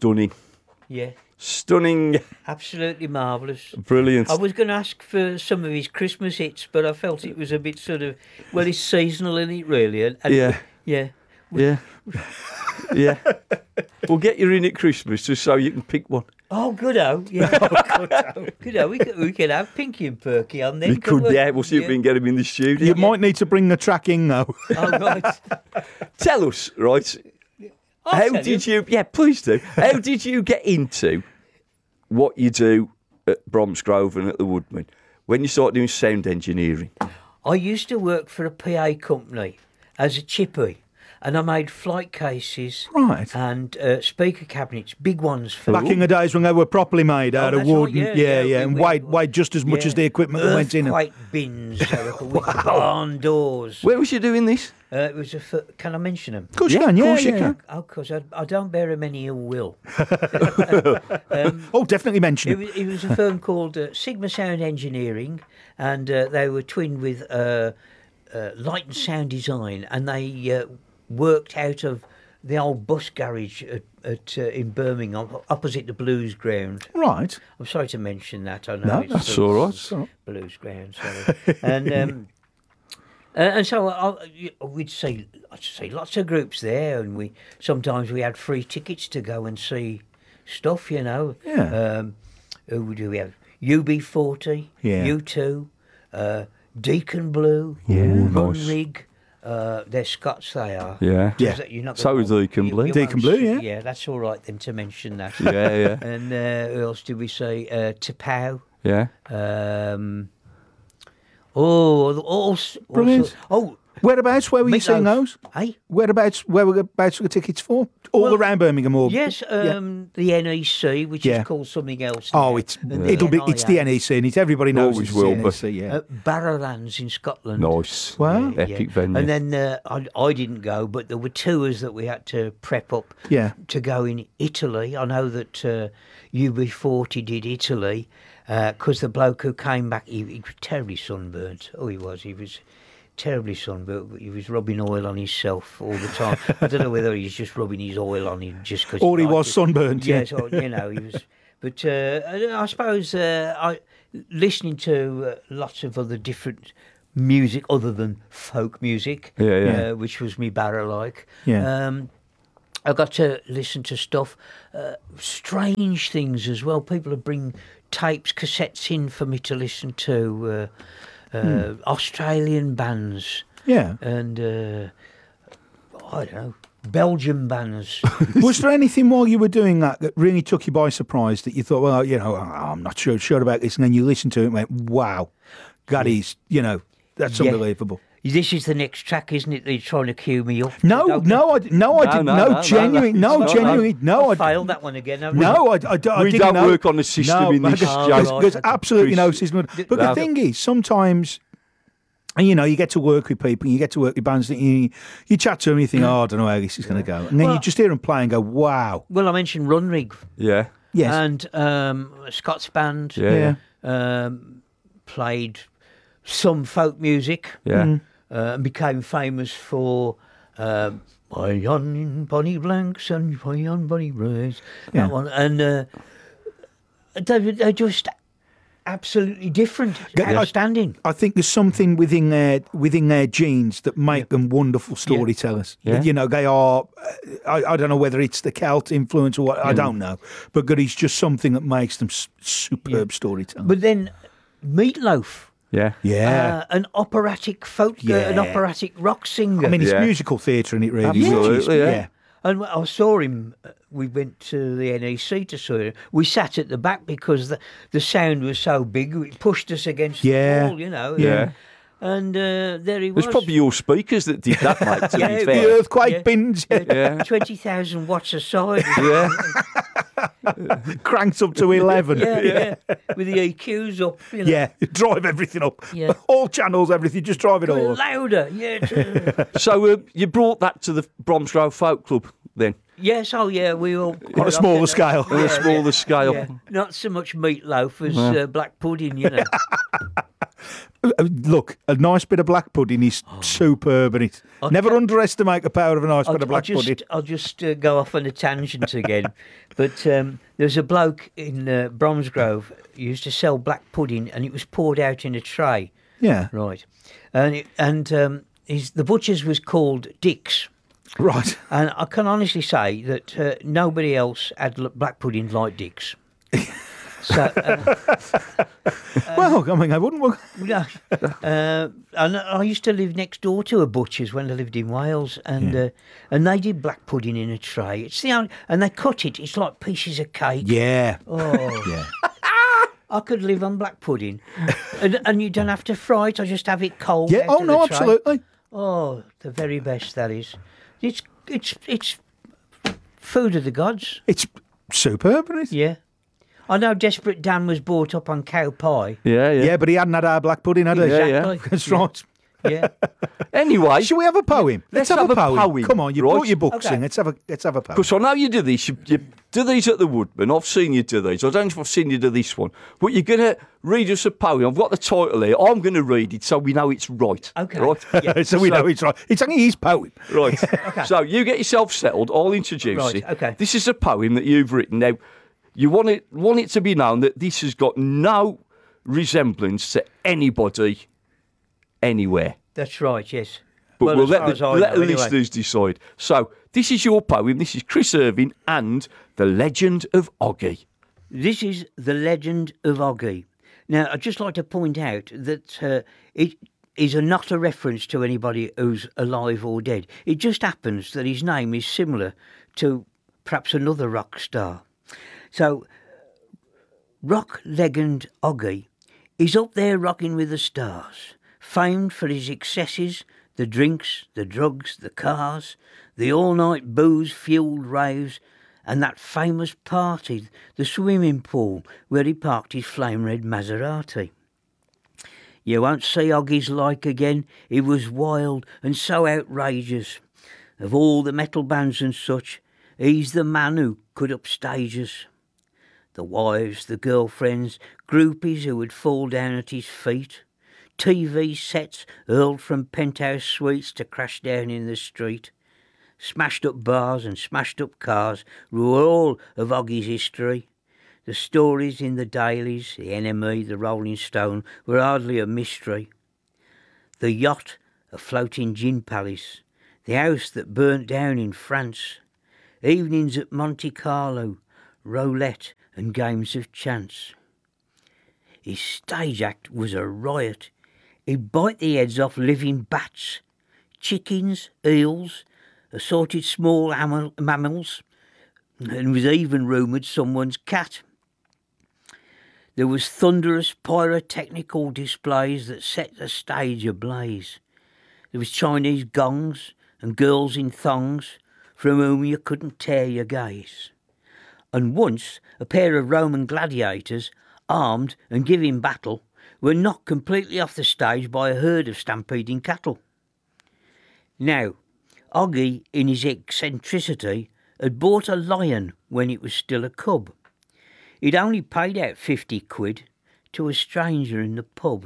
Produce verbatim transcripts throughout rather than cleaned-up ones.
stunning. Yeah. Stunning. Absolutely marvellous. Brilliant. I was going to ask for some of his Christmas hits, but I felt it was a bit sort of, well, it's seasonal, isn't it, really? And, and Yeah. Yeah. Yeah. Yeah. We'll get you in at Christmas just so you can pick one. Oh, good-o. Yeah. Oh, good-o. Good-o. We could, we could have Pinky and Perky on then. We could, we? yeah. We'll see if we can get him in the studio. You might need to bring the track in, though. Oh, right. Tell us, right? I'll How tell did you... you... Yeah, please do. How did you get into what you do at Bromsgrove and at the Woodman when you started doing sound engineering? I used to work for a P A company as a chippy, and I made flight cases Right. and uh, speaker cabinets, big ones for Back in the days when they were properly made out Oh, of that's wood. right, and- yeah, yeah, yeah, yeah, we- and we- weighed, weighed just as much Yeah. as the equipment that went in them. Earthquake bins uh, with barn doors. Where was you doing this? Uh, it was a. F- can I mention them? Of course Yeah, you can, of yeah, course you yeah. can. Oh, because I, I don't bear him any ill will. Oh, definitely mention It it. was, it was a firm called uh, Sigma Sound Engineering, and uh, they were twinned with uh, uh, Light and Sound Design, and they uh, worked out of the old bus garage at, at uh, in Birmingham, opposite the Blues Ground. Right. I'm sorry to mention that. I know No, it's That's the all right. Blues Ground. Sorry. and um, uh, and so I, I, we'd see, I'd see lots of groups there, and we sometimes we had free tickets to go and see stuff. You know. Yeah. Um, who do we have? U B forty. Yeah. U two. Uh, Deacon Blue. Yeah. Ooh, Run nice. Rig. Uh, they're Scots, they are. Yeah. Yeah. You're not So gonna- is Deacon you- Blue. you Deacon won't Blue, see- yeah. Yeah, that's all right then to mention that. Yeah, yeah. And uh, who else did we say? Uh, Tapau. Yeah. Um, oh, all, all, Brilliant. oh, Whereabouts? Where were you seeing Meatloaf. those? Hey? Whereabouts? Where were about the tickets for? All Well, around Birmingham, or Yes, um, the N E C, which Yeah. is called something else. Oh, now, it's and it'll be N I A. it's the N E C, and it's everybody knows Always it's will the be. N E C. Yeah. Uh, Barrowlands in Scotland. Nice. Wow. Yeah, Epic yeah. venue. And then uh, I, I didn't go, but there were tours that we had to prep up Yeah. to go in Italy. I know that uh, U B forty did Italy because the bloke who came back, he, he was terribly sunburnt. Oh, he was. He was terribly sunburnt. He was rubbing oil on himself all the time. I don't know whether he's just rubbing his oil on him just because. Or he was sunburnt, yeah. Yes, or, you know, he was. But uh, I suppose uh, I listening to uh, lots of other different music other than folk music, Yeah, yeah. Uh, which was me barra like. Yeah. Um, I got to listen to stuff, uh, strange things as well. People would bring tapes, cassettes in for me to listen to. Uh, uh, Australian bands Yeah. and uh, I don't know, Belgian bands. Was there anything while you were doing that that really took you by surprise that you thought, well, you know, oh, I'm not sure sure about this, and then you listened to it and went, wow, that is, you know, that's Yeah. unbelievable. This is the next track, isn't it? They're trying to cue me up. No, Don't- no, I, no, I No, didn't. no, No, no, no, genuine, no, no, it's not, genuine, no, I I failed that one again. haven't No, I, I, I We didn't don't know. work on the system no, in this, because- Oh, There's, right, there's okay. absolutely no Chris- system. But the No. thing is, sometimes, and you know, you get to work with people, you get to work with bands that you you chat to them, and you think, oh, I don't know how this is going to go, and then Well- you just hear them play and go, wow, Well, I mentioned Run Rig Yeah. yes, and um, Scots band. Yeah. yeah, Um, played some folk music. Yeah. Mm. uh, and became famous for um, "My Yon Bonnie Blanks and My Yon Bonnie Brays." That Yeah. one, and uh, they, they're just absolutely different, Yeah, I- outstanding. I think there's something within their within their genes that make them wonderful storytellers. Yeah. You know, they are. uh, I, I don't know whether it's the Celt influence or what. I don't know, but that it's just something that makes them s- superb storytellers. But then Meatloaf, Yeah. yeah, uh, an operatic folk, uh, an Yeah. operatic rock singer. I mean, it's Yeah. musical theatre, and it really is. Absolutely, yeah. yeah. And I saw him. uh, We went to the N E C to see him. We sat at the back because the the sound was so big. It pushed us against Yeah. the wall, you know. Yeah. And uh, there he It was. was probably your speakers that did that, mate, to Yeah, be it The fair. earthquake Yeah. bins yeah. Yeah. twenty thousand watts aside. Yeah. cranked up to eleven. yeah, yeah. With the E Qs up. You know. Yeah, drive everything up. Yeah. All channels, everything, just drive it all up. Louder. Yeah. t- So uh, you brought that to the Bromsgrove Folk Club then, yes. Oh, yeah. We all On a smaller scale. on a smaller scale. Yeah. Not so much meatloaf as uh, black pudding, you know. Uh, Look, a nice bit of black pudding is superb, and it never underestimate the power of a nice I'll, bit of I'll black just, pudding. I'll just uh, go off on a tangent again. But um, there's a bloke in uh, Bromsgrove who used to sell black pudding, and it was poured out in a tray. Yeah, Right. And it, and um, his, the butcher's was called Dick's. right. And I can honestly say that uh, nobody else had l- black pudding like Dick's. So, uh, Well, I mean, I wouldn't. wa- no, uh, and I used to live next door to a butcher's when I lived in Wales, and uh, and they did black pudding in a tray. It's the only, and they cut it. It's like pieces of cake. Yeah, Oh, yeah. I could live on black pudding, and, and you don't have to fry it. I just have it cold. Yeah. out Oh of no, the tray. absolutely. Oh, the very best that is. It's it's it's food of the gods. It's superb, isn't it? Yeah. I know Desperate Dan was brought up on cow pie. Yeah, yeah. Yeah, but he hadn't had our black pudding, had he? Yeah, yeah. Exactly. That's right. Yeah. Anyway, Shall we have a poem? Let's have, have a a poem. poem, Come on, you right? brought your books Okay. in. Let's have a let's have a poem. because I know you do these. You, you do these at the Woodman. I've seen you do these. I don't know if I've seen you do this one. But you're going to read us a poem. I've got the title here. I'm going to read it so we know it's right. Okay. Right? Yeah. so we know it's right. It's only his poem. Right. So you get yourself settled. I'll introduce Right, it. okay. This is a poem that you've written. Now, you want it want it to be known that this has got no resemblance to anybody anywhere. That's right, yes. But Well, we'll as let far the, as I let know, the anyway. listeners decide. So this is your poem. This is Chris Irving and The Legend of Oggy. This is The Legend of Oggy. Now, I'd just like to point out that uh, it is a, not a reference to anybody who's alive or dead. It just happens that his name is similar to perhaps another rock star. So, rock legend Oggy is up there rocking with the stars, famed for his excesses, the drinks, the drugs, the cars, the all-night booze-fueled raves, and that famous party, the swimming pool, where he parked his flame-red Maserati. You won't see Oggy's like again. He was wild and so outrageous. Of all the metal bands and such, he's the man who could upstage us. The wives, the girlfriends, groupies who would fall down at his feet. T V sets hurled from penthouse suites to crash down in the street. Smashed up bars and smashed up cars were all of Oggy's history. The stories in the dailies, the N M E, the Rolling Stone, were hardly a mystery. The yacht, a floating gin palace, the house that burnt down in France, evenings at Monte Carlo, roulette and games of chance. His stage act was a riot. He'd bite the heads off living bats, chickens, eels, assorted small ammo- mammals, and was even rumoured someone's cat. There was thunderous pyrotechnical displays that set the stage ablaze. There was Chinese gongs and girls in thongs from whom you couldn't tear your gaze. And once a pair of Roman gladiators, armed and giving battle, were knocked completely off the stage by a herd of stampeding cattle. Now, Oggy, in his eccentricity, had bought a lion when it was still a cub. He'd only paid out fifty quid to a stranger in the pub.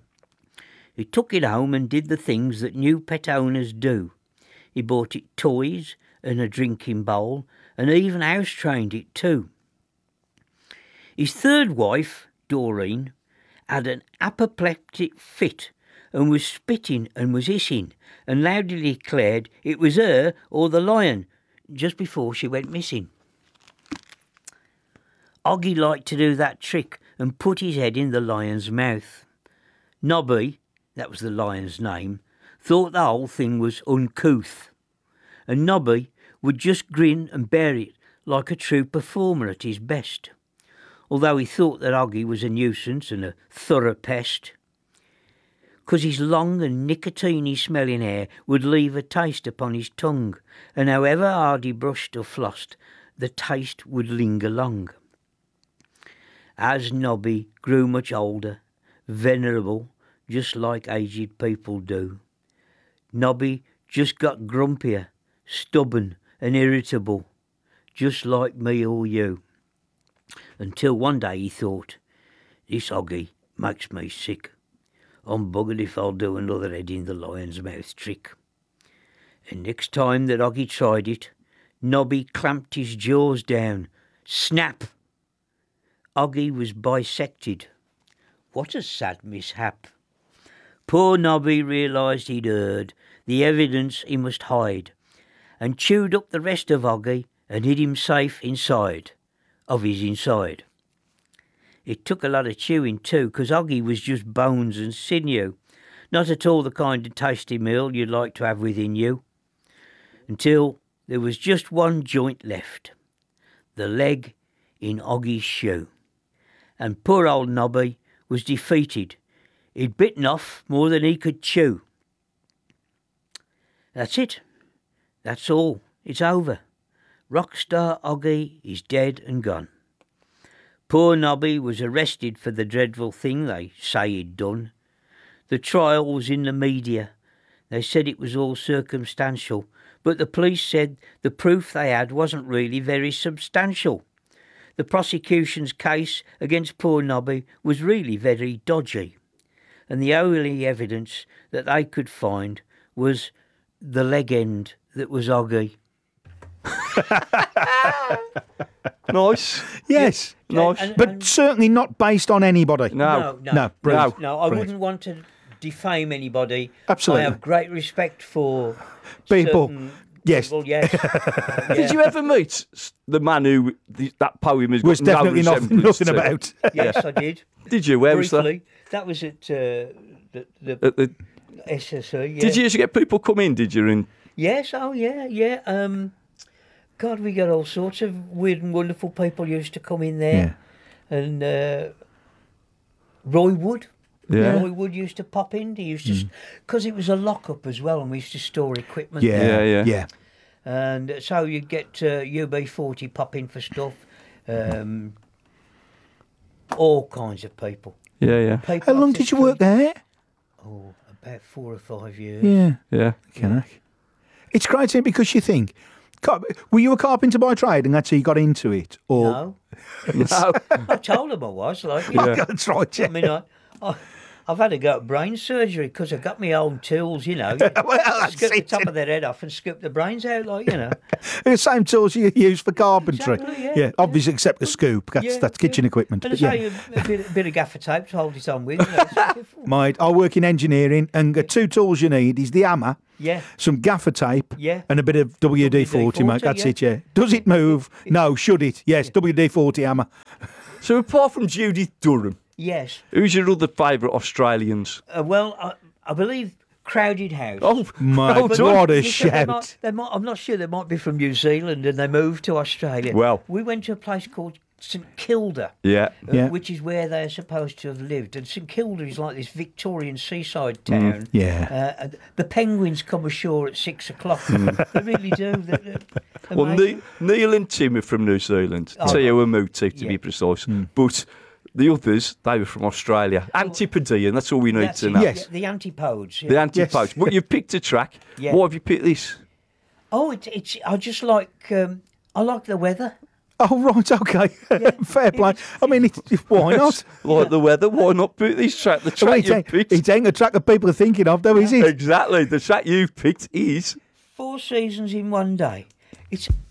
He took it home and did the things that new pet owners do. He bought it toys and a drinking bowl, and even house-trained it too. His third wife, Doreen, had an apoplectic fit and was spitting and was hissing and loudly declared it was her or the lion just before she went missing. Oggy liked to do that trick and put his head in the lion's mouth. Nobby, that was the lion's name, thought the whole thing was uncouth, and Nobby would just grin and bear it like a true performer at his best, although he thought that Oggy was a nuisance and a thorough pest, 'cause his long and nicotine smelling hair would leave a taste upon his tongue, and however hard he brushed or flossed, the taste would linger long. As Nobby grew much older, venerable, just like aged people do, Nobby just got grumpier, stubborn and irritable, just like me or you. Until one day he thought, this Oggy makes me sick. I'm buggered if I'll do another head in the lion's mouth trick. And next time that Oggy tried it, Nobby clamped his jaws down. Snap! Oggy was bisected. What a sad mishap. Poor Nobby realised he'd heard the evidence he must hide, and chewed up the rest of Oggy and hid him safe inside of his inside. It took a lot of chewing too, because Oggy was just bones and sinew, not at all the kind of tasty meal you'd like to have within you, until there was just one joint left, the leg in Oggy's shoe. And poor old Nobby was defeated. He'd bitten off more than he could chew. That's it. That's all. It's over. Rockstar Oggy is dead and gone. Poor Nobby was arrested for the dreadful thing they say he'd done. The trial was in the media. They said it was all circumstantial, but the police said the proof they had wasn't really very substantial. The prosecution's case against poor Nobby was really very dodgy, and the only evidence that they could find was the leg end that was Oggy. Nice. Yes. Nice. And- But and- certainly not based on anybody. No. No, no, No, brilliant. no. I Brilliant. wouldn't want to defame anybody. Absolutely. I have great respect for People. certain Yes. people, yes. Uh, Did yeah. you ever meet s- the man who the, that poem has got Was no definitely nothing, resemblance nothing to? about. Yes, I did. Did you? Where was that? Briefly. That was at uh, the, the At the, S S E. Yeah. Did you used to get people come in? Did you? And Yes, oh yeah, yeah. Um, God, we got all sorts of weird and wonderful people used to come in there. And uh, Roy Wood. Yeah. Roy Wood used to pop in. He used to, because it was a lock-up as well, and we used to store equipment Yeah, there. Yeah, yeah. yeah. And so you'd get uh, U B forty pop in for stuff. Um, all kinds of people. yeah, yeah, people How long off the did you work street. there? Oh, about four or five years. Yeah. yeah. Okay. It's great, isn't it? Because you think, car- were you a carpenter by trade and that's how you got into it? Or No, No. I told them I was. Like, you Yeah. know, That's right, yeah. I mean, I, I, I've had to go to brain surgery because I got my own tools, you know. Well, that's Scoop the it. top of their head off and scoop the brains out, like, you know. The same tools you use for carpentry. Exactly, yeah, yeah. obviously, except the scoop. That's Yeah, that's kitchen yeah. equipment. And But I say yeah. a, a, bit, a bit of gaffer tape to hold it on with. You know, so- Mate, I work in engineering, and the two tools you need is the hammer, yeah. some gaffer tape, Yeah. and a bit of W D forty, mate. W D forty, That's yeah. it, yeah. Does it move? No. Should it? Yes. W D forty hammer. So apart from Judith Durham, Yes. who's your other favourite Australians? Uh, well, I, I believe Crowded House. Oh, Mate, well But done. what a you said they shout. might, they might, I'm not sure, they might be from New Zealand and they moved to Australia. Well. we went to a place called St Kilda. Yeah. uh, Yeah. Which is where they're supposed to have lived. And St Kilda is like this Victorian seaside town. yeah. Uh, and the penguins come ashore at six o'clock. They really do. They're, they're Well, amazing. ne- Neil and Tim are from New Zealand. Oh. Tiawamuti, to Yeah. be precise. But the others, they were from Australia. Antipodean, that's all we need That's to it, know. Yes. yeah, the antipodes. Yeah. The antipodes. But you picked a track. Yeah. Why have you picked this? Oh, it's, it's. I just like. Um, I like the weather. Oh, right, okay. Fair play. I mean, it, why not? Like the weather, why not pick this track? The Well, track it, you ain't, picked. it ain't a track that people are thinking of, though, is it? Exactly. The track you picked is. Four seasons in one day. It's